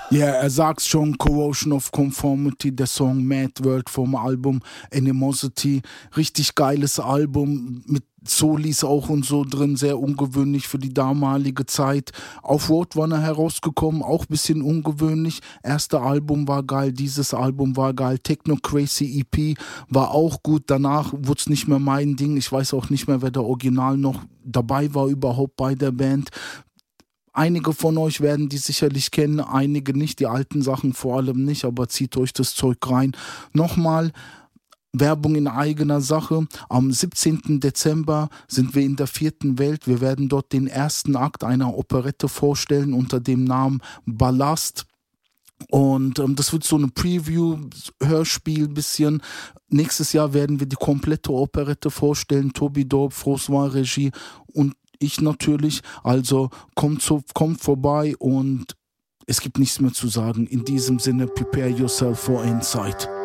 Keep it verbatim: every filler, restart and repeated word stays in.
Ja, yeah, er sagt schon, Corrosion of Conformity, der Song Mad World vom Album Animosity, richtig geiles Album mit Solis auch und so drin, sehr ungewöhnlich für die damalige Zeit. Auf Roadrunner herausgekommen, auch ein bisschen ungewöhnlich. Erste Album war geil, dieses Album war geil. Techno Crazy E P war auch gut. Danach wurde es nicht mehr mein Ding. Ich weiß auch nicht mehr, wer der Original noch dabei war überhaupt bei der Band. Einige von euch werden die sicherlich kennen, einige nicht, die alten Sachen vor allem nicht, aber zieht euch das Zeug rein. Nochmal, Werbung in eigener Sache. Am siebzehnten Dezember sind wir in der vierten Welt. Wir werden dort den ersten Akt einer Operette vorstellen unter dem Namen Ballast. Und ähm, das wird so eine Preview, Hörspiel bisschen. Nächstes Jahr werden wir die komplette Operette vorstellen. Tobi Dorp, François Regie und ich natürlich, also kommt, so, kommt vorbei und es gibt nichts mehr zu sagen. In diesem Sinne, prepare yourself for insight.